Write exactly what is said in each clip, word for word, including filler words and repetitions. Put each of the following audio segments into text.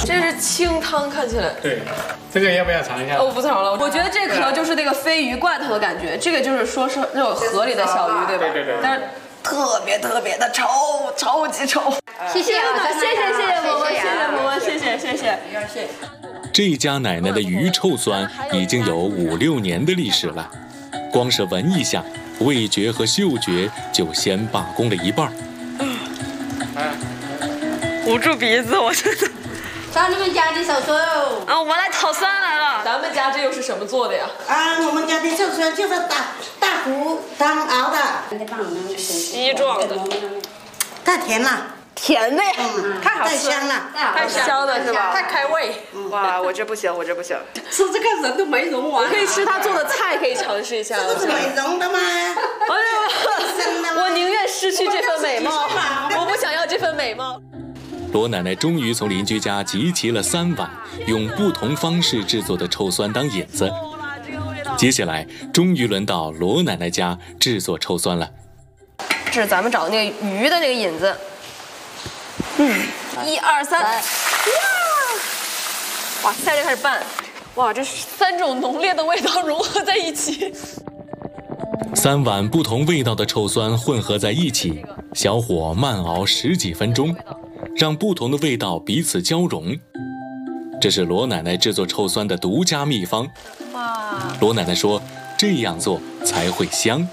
这是清汤，看起来。 对，这个要不要尝一下？ 哦，不尝了。我觉得这可能就是那个鲱鱼罐头的感觉，这个就是说是那种河里的小鱼，对吧？ 对对对。 但是特别特别的稠，超级稠。 谢谢啊， 谢谢谢谢伯伯，谢谢伯伯，谢谢谢谢。 这家奶奶的鱼臭酸已经有五六年的历史了，光是闻一下，味觉和嗅觉就先罢工了一半。 捂住鼻子，我真的。 找你们家的手酸哦。 啊，我们来炒酸来了。咱们家这又是什么做的呀？ 啊，我们家的臭酸就是大大骨汤熬的， 稀状的， 太甜了。 甜的呀， 嗯， 太好吃， 太香了， 太香了是吧？ 太开胃。 哇，我这不行，我这不行。 吃这个人都没融完。 我可以吃他做的菜，可以尝试一下。 这是美容的吗？ 哎呀，我宁愿失去这份美貌，我不想要这份美貌。 罗奶奶终于从邻居家集齐了三碗用不同方式制作的臭酸当引子。接下来，终于轮到罗奶奶家制作臭酸了。 这是咱们找的那个鱼的那个引子。嗯，一二三，哇！哇，现在就开始拌，哇，这三种浓烈的味道融合在一起。 三碗不同味道的臭酸混合在一起，小火慢熬十几分钟，让不同的味道彼此交融。这是罗奶奶制作臭酸的独家秘方。哇！罗奶奶说，这样做才会香。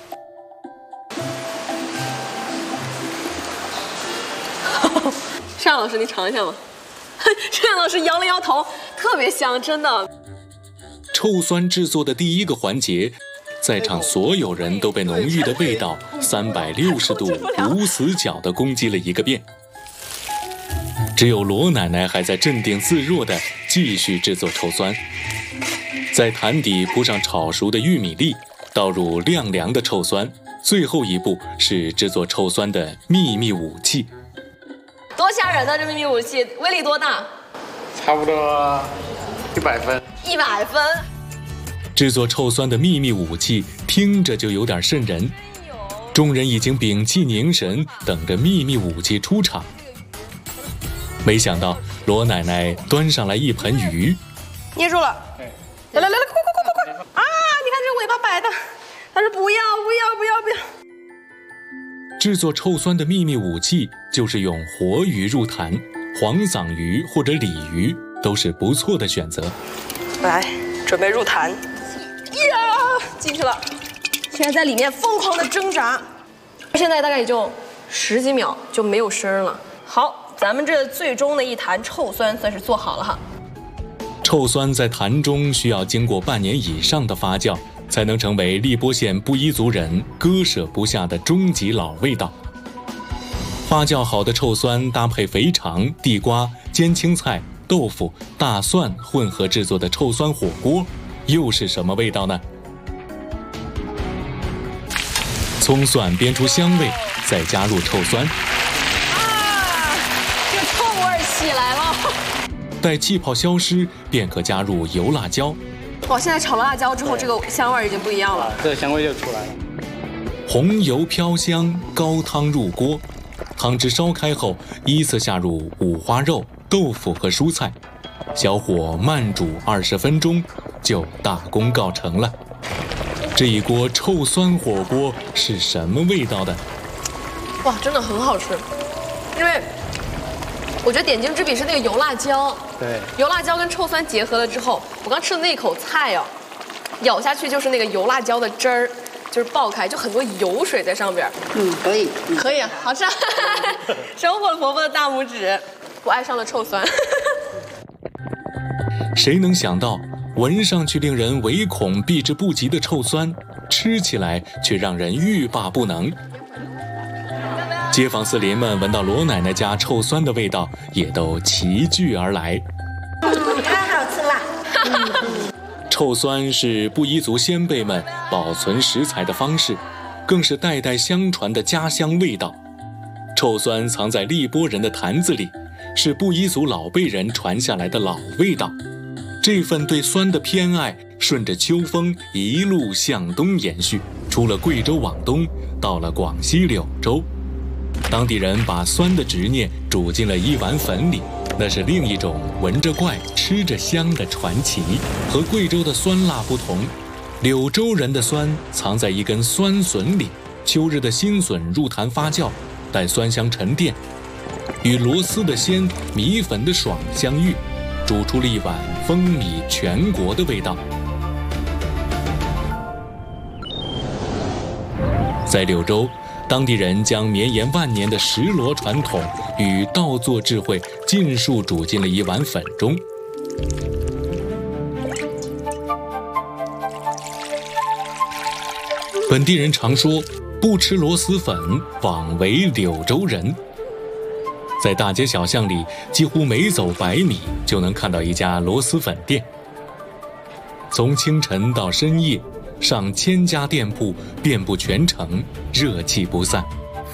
单老师，你尝一下吗？单老师摇了摇头，特别香，真的。 臭酸制作的第一个环节，在场所有人都被浓郁的味道三百六十度无死角地攻击了一个遍。只有罗奶奶还在镇定自若地继续制作臭酸，在坛底铺上炒熟的玉米粒，倒入晾凉的臭酸，最后一步是制作臭酸的秘密武器。 多吓人的这秘密武器，威力多大？ 差不多一百分。 一百分。 制作臭酸的秘密武器听着就有点瘆人，众人已经屏气凝神，等着秘密武器出场。没想到罗奶奶端上来一盆鱼， 捏住了，来来来来，快快快快快！啊，你看这尾巴摆的，他说不要不要不要不要。 制作臭酸的秘密武器就是用活鱼入坛，黄鳝鱼或者鲤鱼都是不错的选择。 来，准备入坛，呀，进去了，现在在里面疯狂的挣扎，现在大概也就十几秒就没有声了。好，咱们这最终的一坛臭酸算是做好了哈。 臭酸在坛中需要经过半年以上的发酵，才能成为荔波县布依族人割舍不下的终极老味道。发酵好的臭酸搭配肥肠、地瓜、煎青菜、豆腐、大蒜混合制作的臭酸火锅，又是什么味道呢？葱蒜煸出香味，再加入臭酸， 啊，这臭味起来了。 待气泡消失，便可加入油辣椒。 哇，现在炒了辣椒之后，这个香味已经不一样了， 这个香味就出来了。 红油飘香，高汤入锅，汤汁烧开后，依次下入五花肉、豆腐和蔬菜，小火慢煮二十分钟，就大功告成了。这一锅臭酸火锅是什么味道的？ 哇，真的很好吃，因为我觉得点睛之笔是那个油辣椒。 对， 油辣椒跟臭酸结合了之后，我刚吃的那一口菜哦，咬下去就是那个油辣椒的汁儿，就是爆开，就很多油水在上边。 嗯，可以，嗯、 可以，好吃，收获了婆婆的大拇指。我爱上了臭酸。 谁能想到，闻上去令人唯恐避之不及的臭酸，吃起来却让人欲罢不能。街坊四邻们闻到罗奶奶家臭酸的味道，也都齐聚而来。 嗯，太好吃了。 臭酸是布依族先辈们保存食材的方式，更是代代相传的家乡味道。臭酸藏在荔波人的坛子里，是布依族老辈人传下来的老味道。这份对酸的偏爱，顺着秋风一路向东延续，出了贵州往东，到了广西柳州。当地人把酸的执念煮进了一碗粉里， 那是另一种闻着怪、吃着香的传奇。和贵州的酸辣不同，柳州人的酸藏在一根酸笋里。秋日的新笋入坛发酵，待酸香沉淀，与螺丝的鲜、米粉的爽相遇，煮出了一碗风靡全国的味道。在柳州，当地人将绵延万年的石螺传统与稻作智慧尽数煮进了一碗粉中。本地人常说，不吃螺蛳粉，枉为柳州人。在大街小巷里，几乎每走百米就能看到一家螺蛳粉店。从清晨到深夜，上千家店铺遍布全城，热气不散。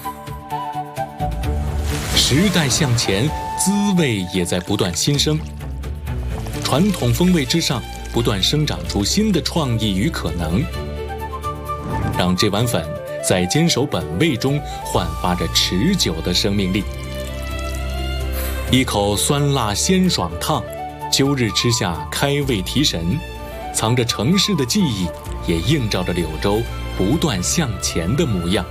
时代向前，滋味也在不断新生。传统风味之上，不断生长出新的创意与可能，让这碗粉在坚守本味中焕发着持久的生命力。一口酸辣鲜爽烫，秋日吃下开胃提神，藏着城市的记忆，也映照着柳州不断向前的模样。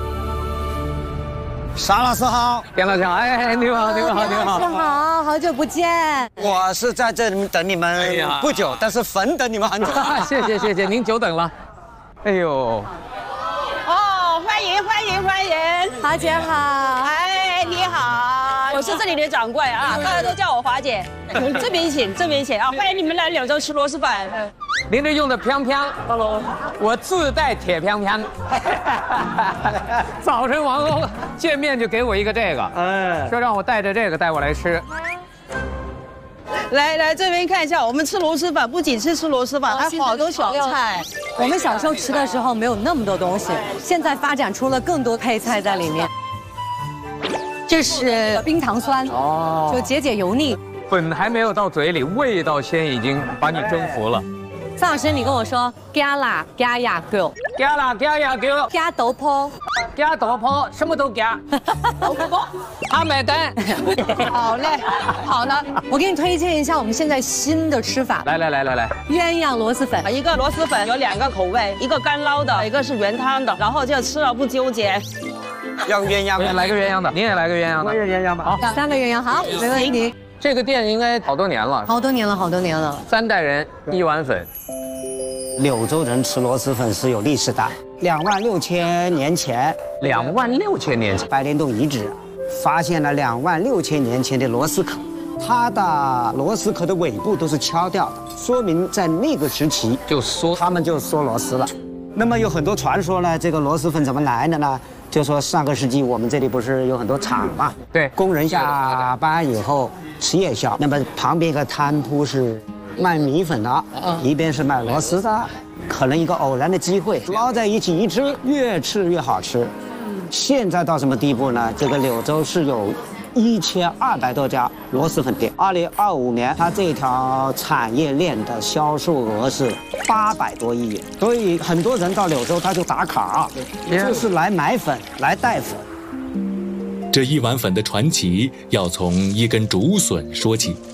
沙老师好， 边老师好，哎，你好，你好，你好， 老师好，好久不见。 我是在这里等你们不久，但是粉等你们很久。 谢谢谢谢，您久等了。哎呦， 哦，欢迎欢迎欢迎， 华姐好， 哎，你好，我是这里的掌柜啊，大家都叫我华姐。这边请，这边请啊，欢迎你们来柳州吃螺蛳粉。 您这用的飘飘 ，Hello， 我自带铁飘飘。早晨王后见面就给我一个这个，哎，说让我带着这个带我来吃。 来来这边看一下，我们吃螺蛳粉不仅是吃螺蛳粉，还有好多小菜。 我们小时候吃的时候没有那么多东西，现在发展出了更多配菜在里面。这是冰糖酸，哦，就解解油腻。 粉还没有到嘴里，味道先已经把你征服了。 张老师，你跟我说，加辣加牙膏， 加辣加牙膏， 加豆粕， 加豆粕，什么都加。豆粕，他买单。 好嘞，好了， 我给你推荐一下我们现在新的吃法。 来来来来来， 鸳鸯螺蛳粉。 一个螺蛳粉有两个口味，一个干捞的，一个是原汤的，然后就吃了不纠结。 要鸳鸯， 来个鸳鸯的，您也来个鸳鸯的。 我也鸳鸯吧。 好， 三个鸳鸯，好，没问题。 这个店应该好多年了， 好多年了，好多年了。 三代人一碗粉。 柳州人吃螺蛳粉是有历史的，两万六千年前， 两万六千年前， 白莲洞遗址发现了两万六千年前的螺丝壳，它的螺丝壳的尾部都是敲掉的，说明在那个时期就说他们就说螺丝了。那么有很多传说呢，这个螺蛳粉怎么来的呢？就说上个世纪我们这里不是有很多厂嘛， 对， 工人下班以后吃夜宵，那么旁边一个摊铺是卖米粉的，一边是卖螺丝的，可能一个偶然的机会捞在一起一吃，越吃越好吃。现在到什么地步呢？这个柳州是有一千二百多家螺蛳粉店。二零二五年，它这条产业链的销售额是八百多亿元，所以很多人到柳州他就打卡，就是来买粉，来带粉。 这一碗粉的传奇要从一根竹笋说起。